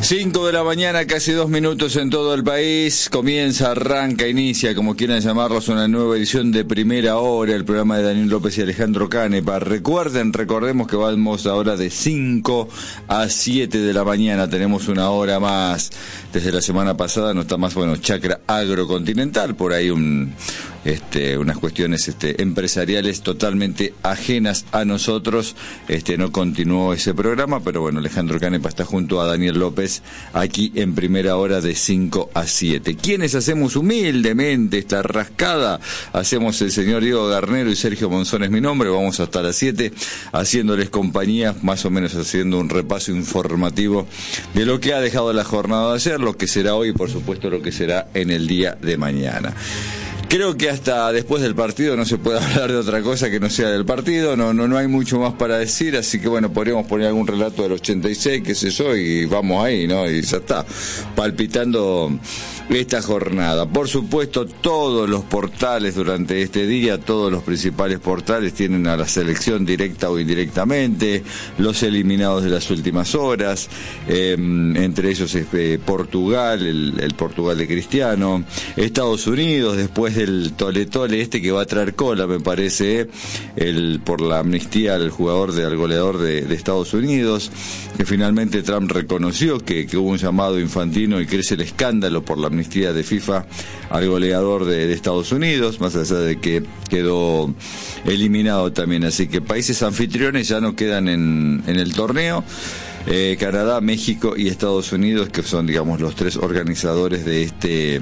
5 de la mañana, casi 2 minutos en todo el país. Comienza, arranca, inicia, como quieran llamarlos, una nueva edición de Primera Hora, el programa de Daniel López y Alejandro Canepa. Recordemos que vamos ahora de 5 a 7 de la mañana. Tenemos una hora más. Desde la semana pasada no está más, chacra agrocontinental, por ahí unas cuestiones empresariales totalmente ajenas a nosotros. No continuó ese programa, pero bueno, Alejandro Canepa está junto a Daniel López aquí en Primera Hora de 5 a 7. ¿Quiénes hacemos humildemente esta rascada? Hacemos el señor Diego Garnero y Sergio Monzón es mi nombre. Vamos hasta las 7 haciéndoles compañía, más o menos haciendo un repaso informativo de lo que ha dejado la jornada de ayer, lo que será hoy y por supuesto lo que será en el día de mañana. Creo que hasta después del partido no se puede hablar de otra cosa que no sea del partido, no hay mucho más para decir, así que podríamos poner algún relato del 86, qué sé yo, y vamos ahí, ¿no? Y ya está, palpitando esta jornada. Por supuesto, todos los portales durante este día, todos los principales portales tienen a la selección directa o indirectamente, los eliminados de las últimas horas, entre ellos Portugal, el Portugal de Cristiano, Estados Unidos, después del tole-tole que va a traer cola, me parece, por la amnistía al goleador de Estados Unidos, que finalmente Trump reconoció que hubo un llamado infantino y crece el escándalo por la amnistía de FIFA al goleador de Estados Unidos, más allá de que quedó eliminado también. Así que países anfitriones ya no quedan en el torneo. Canadá, México y Estados Unidos, que son, digamos, los tres organizadores de este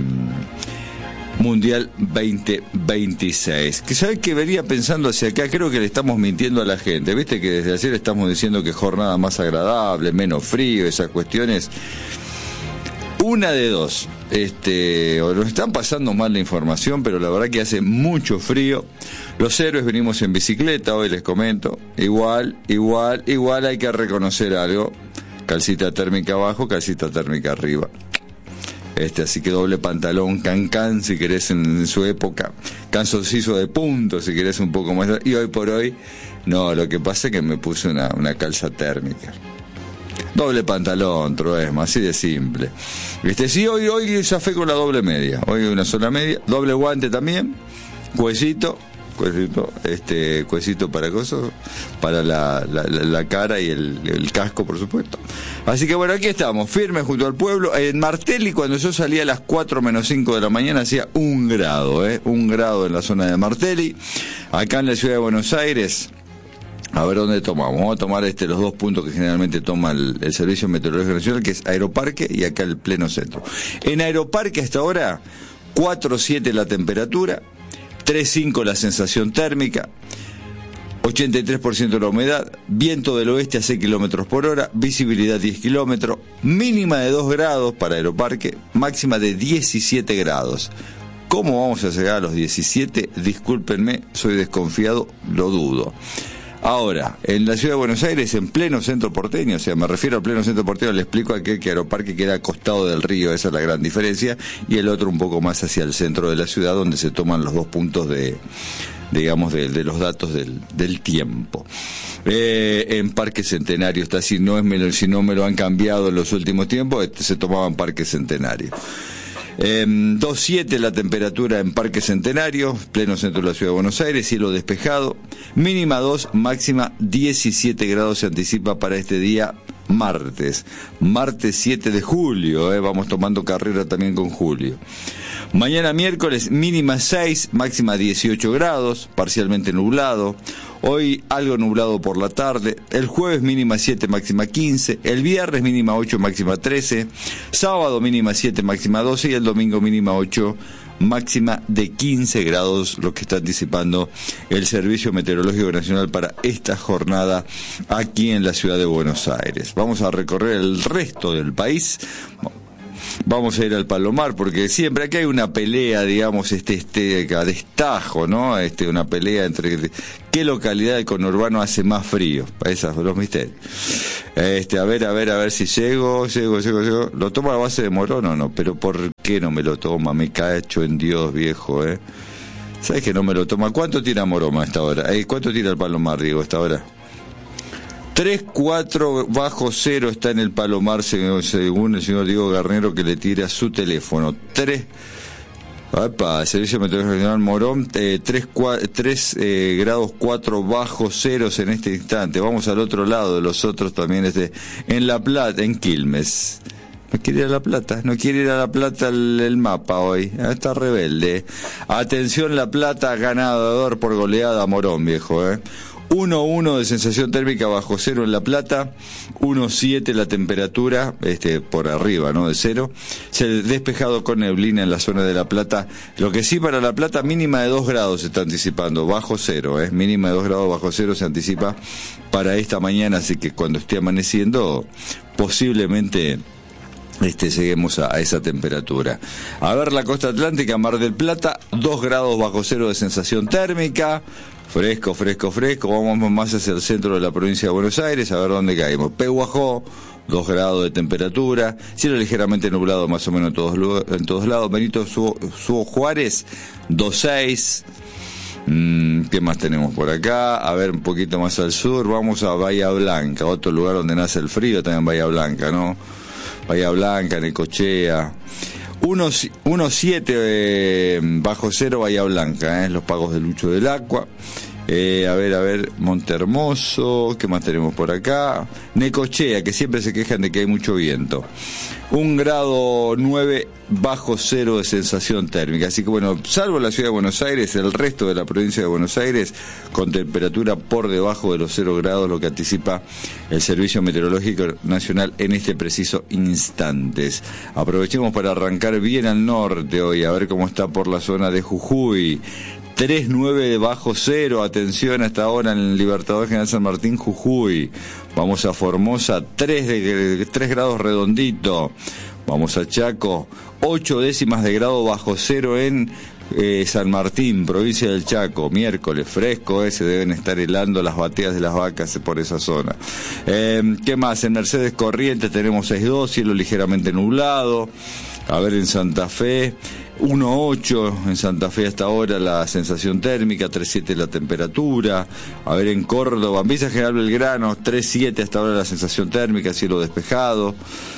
Mundial 2026. Que sabes que venía pensando hacia acá, creo que le estamos mintiendo a la gente. Viste que desde ayer estamos diciendo que jornada más agradable, menos frío, esas cuestiones. Una de dos, o nos están pasando mal la información, pero la verdad que hace mucho frío. Los héroes venimos en bicicleta, hoy les comento. Igual hay que reconocer algo. Calcita térmica abajo, calcita térmica arriba. Así que doble pantalón, can si querés en su época, canzonciso de punto si querés un poco más, y hoy por hoy no, lo que pasa es que me puse una calza térmica, doble pantalón, Troesma, así de simple. Sí, hoy zafé con la doble media, hoy una sola media, doble guante también, cuellito para cosas, para la cara y el casco, por supuesto. Así que aquí estamos, firmes junto al pueblo. En Martelli, cuando yo salía a las 4 menos 5 de la mañana, hacía 1 grado, 1 grado en la zona de Martelli. Acá en la ciudad de Buenos Aires, a ver dónde tomamos. Vamos a tomar los 2 puntos que generalmente toma el Servicio Meteorológico Nacional, que es Aeroparque y acá el pleno centro. En Aeroparque hasta ahora, 4,7 la temperatura, 3,5 la sensación térmica, 83% la humedad, viento del oeste a 6 kilómetros por hora, visibilidad 10 kilómetros, mínima de 2 grados para Aeroparque, máxima de 17 grados. ¿Cómo vamos a llegar a los 17? Discúlpenme, soy desconfiado, lo dudo. Ahora, en la ciudad de Buenos Aires, en pleno centro porteño, me refiero al pleno centro porteño, le explico a que Aeroparque queda acostado del río, esa es la gran diferencia, y el otro un poco más hacia el centro de la ciudad, donde se toman los 2 puntos de los datos del tiempo. En Parque Centenario está así, si no me lo han cambiado en los últimos tiempos, se tomaba en Parque Centenario. 2,7 la temperatura en Parque Centenario, pleno centro de la ciudad de Buenos Aires, cielo despejado, mínima 2, máxima 17 grados se anticipa para este día martes 7 de julio, vamos tomando carrera también con julio. Mañana miércoles, mínima 6, máxima 18 grados, parcialmente nublado. Hoy algo nublado por la tarde. El jueves mínima 7, máxima 15. El viernes mínima 8, máxima 13. Sábado mínima 7, máxima 12. Y el domingo mínima 8, máxima de 15 grados, lo que está anticipando el Servicio Meteorológico Nacional para esta jornada aquí en la ciudad de Buenos Aires. Vamos a recorrer el resto del país. Vamos a ir al Palomar, porque siempre aquí hay una pelea, digamos, a destajo, ¿no? Una pelea entre qué localidad del conurbano hace más frío. Esos son los misterios. A ver si llego. ¿Lo toma a base de Morón o no? Pero ¿por qué no me lo toma? Me cacho en Dios, viejo, ¿Sabes que no me lo toma? ¿Cuánto tira Moroma a esta hora? ¿Cuánto tira el Palomar, Diego, a esta hora? 3-4 bajo cero está en el Palomar, según el señor Diego Garnero, que le tira su teléfono. Servicio Meteorológico Nacional Morón, 3 grados 4 bajo ceros en este instante. Vamos al otro lado de los otros también, en La Plata, en Quilmes. No quiere ir a La Plata, el mapa hoy, está rebelde. Atención, La Plata, ganador por goleada Morón, viejo, 1-1 de sensación térmica bajo cero en La Plata, 1-7 la temperatura, por arriba, ¿no? De cero. Se despejado con neblina en la zona de La Plata. Lo que sí, para La Plata, mínima de 2 grados se está anticipando, bajo cero, mínima de 2 grados bajo cero se anticipa para esta mañana, así que cuando esté amaneciendo, posiblemente lleguemos a esa temperatura. A ver, la costa atlántica, Mar del Plata, 2 grados bajo cero de sensación térmica. Fresco. Vamos más hacia el centro de la provincia de Buenos Aires, a ver dónde caemos. Pehuajó, 2 grados de temperatura. Cielo ligeramente nublado más o menos en todos lados. Benito Juárez, 2,6. ¿Qué más tenemos por acá? A ver, un poquito más al sur. Vamos a Bahía Blanca, otro lugar donde nace el frío, también Bahía Blanca, ¿no? Bahía Blanca, Necochea. 1,7 bajo cero Bahía Blanca, los pagos de Lucho del Agua. A ver, Montehermoso, ¿qué más tenemos por acá? Necochea, que siempre se quejan de que hay mucho viento. 1 grado 9 bajo cero de sensación térmica. Así que bueno, salvo la ciudad de Buenos Aires, el resto de la provincia de Buenos Aires con temperatura por debajo de los 0 grados, lo que anticipa el Servicio Meteorológico Nacional en este preciso instantes. Aprovechemos para arrancar bien al norte hoy, a ver cómo está por la zona de Jujuy. 3,9 bajo cero, atención hasta ahora en el Libertador General San Martín, Jujuy. Vamos a Formosa, 3 grados redondito. Vamos a Chaco, 8 décimas de grado bajo cero en San Martín, provincia del Chaco. Miércoles fresco, se deben estar helando las bateas de las vacas por esa zona. ¿Qué más? En Mercedes Corrientes tenemos 6,2, cielo ligeramente nublado. A ver, en Santa Fe, 1,8 en Santa Fe hasta ahora la sensación térmica, 3,7 la temperatura. A ver, en Córdoba, en Villa General Belgrano, 3,7 hasta ahora la sensación térmica, cielo despejado.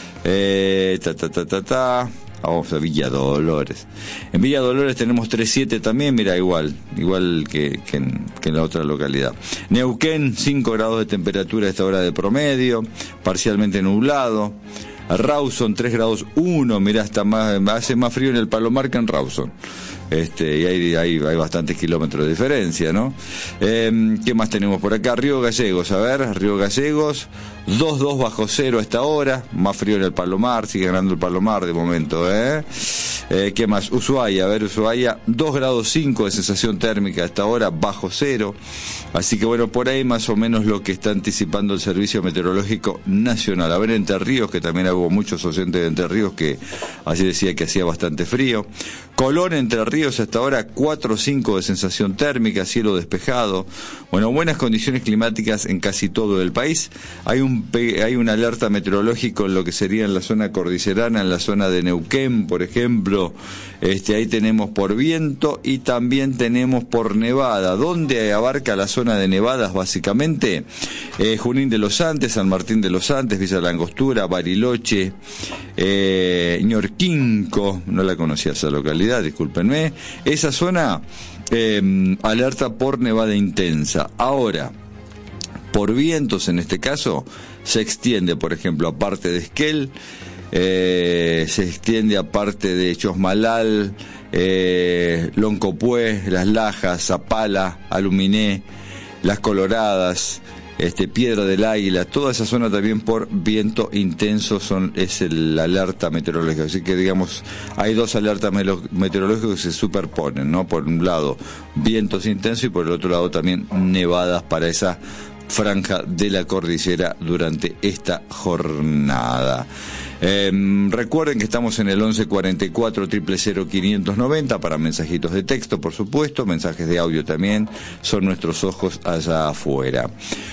Vamos a Villa Dolores. En Villa Dolores tenemos 3,7 también, mira, igual que en la otra localidad. Neuquén, 5 grados de temperatura a esta hora de promedio, parcialmente nublado. Rawson, 3 grados 1, mirá, hace más frío en el Palomar que en Rawson. Y hay bastantes kilómetros de diferencia, ¿no? ¿Qué más tenemos por acá? Río Gallegos, Río Gallegos, 2,2 bajo cero a esta hora, más frío en el Palomar, sigue ganando el Palomar de momento, ¿Qué más? Ushuaia, Ushuaia, 2 grados 5 de sensación térmica a esta hora, bajo cero. Así que bueno, por ahí más o menos lo que está anticipando el Servicio Meteorológico Nacional. A ver, Entre Ríos, que también hubo muchos oyentes de Entre Ríos que así decía que hacía bastante frío. Colón, Entre Ríos, hasta ahora 4,5 de sensación térmica, cielo despejado. Bueno, buenas condiciones climáticas en casi todo el país. Hay una alerta meteorológica en lo que sería en la zona cordillerana, en la zona de Neuquén, por ejemplo. Ahí tenemos por viento y también tenemos por nevada. ¿Dónde abarca la zona de nevadas básicamente? Junín de los Andes, San Martín de los Andes, Villa La Angostura, Bariloche, Ñorquinco, no la conocía esa localidad, discúlpenme. Esa zona, alerta por nevada intensa. Ahora, por vientos en este caso, se extiende, por ejemplo, aparte de Esquel, se extiende aparte de Chosmalal, Loncopué, Las Lajas, Zapala, Aluminé, Las Coloradas, Piedra del Águila, toda esa zona también por viento intenso es la alerta meteorológica. Así que digamos, hay dos alertas meteorológicas que se superponen, ¿no? Por un lado, vientos intensos y por el otro lado también nevadas para esa franja de la cordillera durante esta jornada. Recuerden que estamos en el 1144 000 590 para mensajitos de texto, por supuesto, mensajes de audio también, son nuestros ojos allá afuera.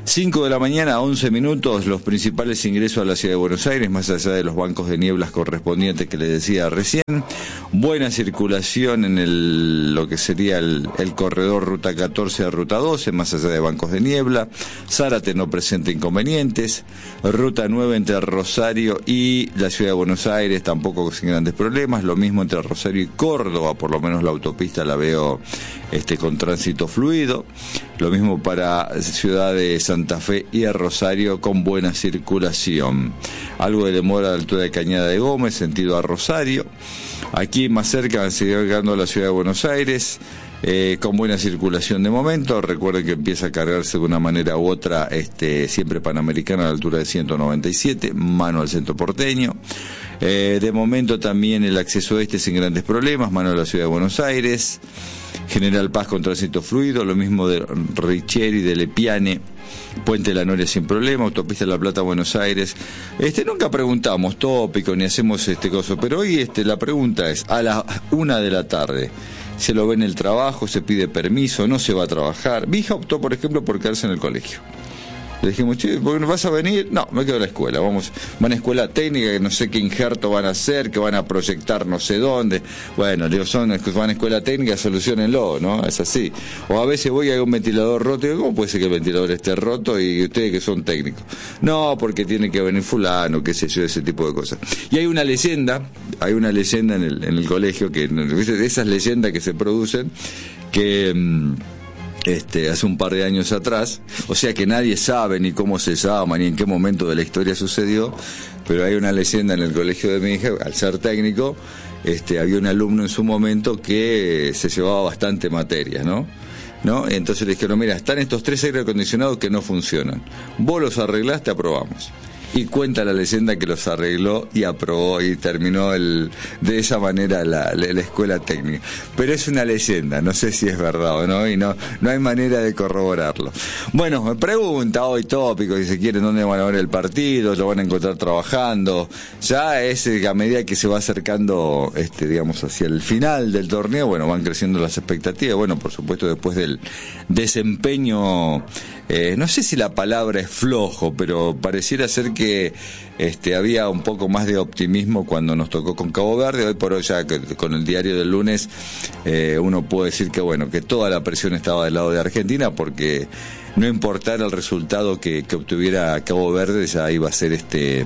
5 de la mañana, 11 minutos, los principales ingresos a la ciudad de Buenos Aires, más allá de los bancos de nieblas correspondientes que les decía recién. Buena circulación en lo que sería el corredor Ruta 14 a Ruta 12, más allá de bancos de niebla. Zárate no presenta inconvenientes. Ruta 9 entre Rosario y la ciudad de Buenos Aires, tampoco sin grandes problemas. Lo mismo entre Rosario y Córdoba, por lo menos la autopista la veo con tránsito fluido. Lo mismo para Ciudad de Santa Fe y a Rosario con buena circulación. Algo de demora a la altura de Cañada de Gómez, sentido a Rosario. Aquí más cerca van a seguir llegando a la Ciudad de Buenos Aires, con buena circulación de momento. Recuerden que empieza a cargarse de una manera u otra, siempre Panamericana a la altura de 197, mano al centro porteño. De momento también el acceso sin grandes problemas, mano a la Ciudad de Buenos Aires. General Paz con tránsito fluido, lo mismo de Richieri, de Lepiane, Puente de la Noria sin problema, Autopista La Plata, Buenos Aires. Nunca preguntamos tópico ni hacemos coso, pero hoy la pregunta es, a las 1 de la tarde, ¿se lo ve en el trabajo, se pide permiso, no se va a trabajar? Mi hija optó, por ejemplo, por quedarse en el colegio. Le dijimos, che, ¿por qué no vas a venir? No, me quedo en la escuela. Van a escuela técnica, que no sé qué injerto van a hacer, que van a proyectar no sé dónde. Bueno, digo, van a escuela técnica, solucionenlo, ¿no? Es así. O a veces voy y hay un ventilador roto y digo, ¿cómo puede ser que el ventilador esté roto y ustedes que son técnicos? No, porque tiene que venir fulano, qué sé yo, ese tipo de cosas. Y hay una leyenda en el colegio, que de esas leyendas que se producen, que hace un par de años atrás, o sea que nadie sabe ni cómo se llama ni en qué momento de la historia sucedió, pero hay una leyenda en el colegio de mi hija, al ser técnico, había un alumno en su momento que se llevaba bastante materias, ¿no? Entonces le dijeron, mira, están estos 3 aire acondicionados que no funcionan, vos los arreglaste, aprobamos. Y cuenta la leyenda que los arregló y aprobó y terminó de esa manera la escuela técnica. Pero es una leyenda, no sé si es verdad o no, y no hay manera de corroborarlo. Bueno, me pregunta hoy tópico, si se quieren, dónde van a ver el partido, lo van a encontrar trabajando. Ya es a medida que se va acercando, digamos, hacia el final del torneo, bueno, van creciendo las expectativas. Bueno, por supuesto, después del desempeño, no sé si la palabra es flojo, pero pareciera ser que había un poco más de optimismo cuando nos tocó con Cabo Verde. Hoy por hoy ya con el diario del lunes uno puede decir que bueno, que toda la presión estaba del lado de Argentina, porque no importara el resultado que obtuviera Cabo Verde, ya iba a ser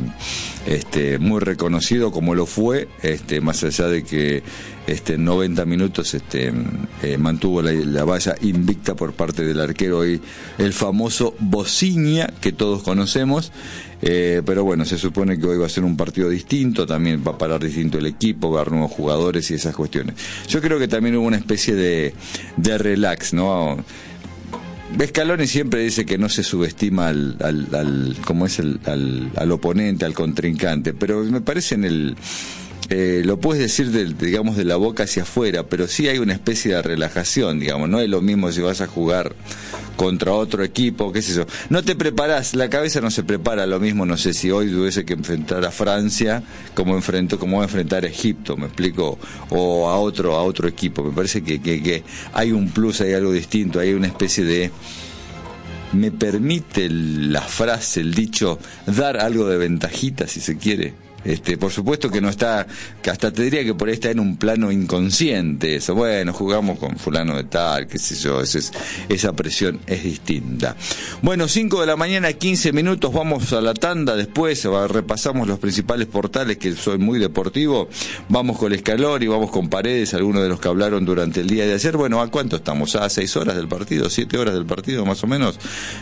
muy reconocido como lo fue, más allá de que 90 minutos mantuvo la valla invicta por parte del arquero, y el famoso Bociña que todos conocemos. Pero bueno, se supone que hoy va a ser un partido distinto, también va a parar distinto el equipo, va a haber nuevos jugadores y esas cuestiones. Yo creo que también hubo una especie de relax, ¿no? Scaloni siempre dice que no se subestima al oponente, al contrincante, pero me parece lo puedes decir digamos de la boca hacia afuera, pero sí hay una especie de relajación, digamos. No es lo mismo si vas a jugar contra otro equipo, qué sé yo, no te preparás, la cabeza no se prepara lo mismo. No sé si hoy tuviese que enfrentar a Francia como va a enfrentar a Egipto, me explico, o a otro equipo. Me parece que hay un plus, hay algo distinto, hay una especie de, me permite la frase, el dicho, dar algo de ventajita, si se quiere. Por supuesto que no está, que hasta te diría que por ahí está en un plano inconsciente eso. Bueno, jugamos con fulano de tal, qué sé yo, esa presión es distinta. Bueno, 5 de la mañana, 15 minutos, vamos a la tanda, después repasamos los principales portales, que soy muy deportivo, vamos con Scaloni, vamos con Paredes, algunos de los que hablaron durante el día de ayer. Bueno, ¿a cuánto estamos? ¿A 6 horas del partido? 7 horas del partido más o menos,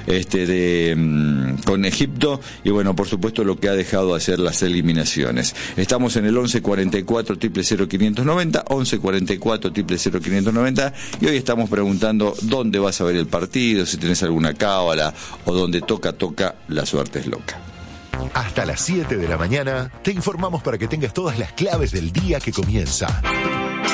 con Egipto, y bueno, por supuesto lo que ha dejado hacer las eliminaciones. Estamos en el 1144 000 590, 1144 000 590, y hoy estamos preguntando dónde vas a ver el partido, si tenés alguna cábala, o donde toca, la suerte es loca. Hasta las 7 de la mañana te informamos para que tengas todas las claves del día que comienza.